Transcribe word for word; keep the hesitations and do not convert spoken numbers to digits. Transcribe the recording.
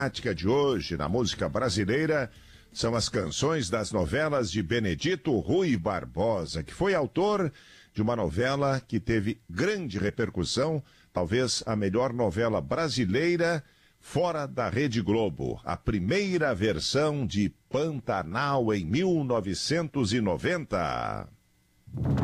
temática de hoje na música brasileira são as canções das novelas de Benedito Rui Barbosa, que foi autor de uma novela que teve grande repercussão, talvez a melhor novela brasileira fora da Rede Globo, a primeira versão de Pantanal em mil novecentos e noventa.